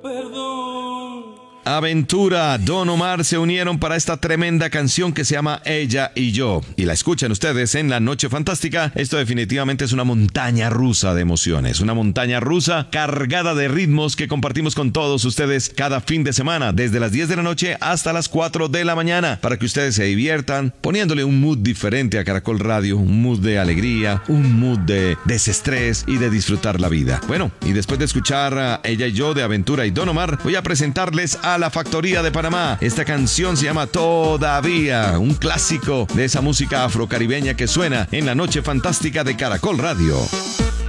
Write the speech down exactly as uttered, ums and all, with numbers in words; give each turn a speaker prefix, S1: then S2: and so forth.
S1: perdón.
S2: Aventura, Don Omar se unieron para esta tremenda canción que se llama Ella y Yo. Y la escuchan ustedes en La Noche Fantástica. Esto definitivamente es una montaña rusa de emociones. Una montaña rusa cargada de ritmos que compartimos con todos ustedes cada fin de semana, desde las diez de la noche hasta las cuatro de la mañana, para que ustedes se diviertan, poniéndole un mood diferente a Caracol Radio, un mood de alegría, un mood de desestrés y de disfrutar la vida. Bueno, y después de escuchar a Ella y Yo de Aventura y Don Omar, voy a presentarles a La Factoría de Panamá. Esta canción se llama Todavía, un clásico de esa música afrocaribeña que suena en La Noche Fantástica de Caracol Radio.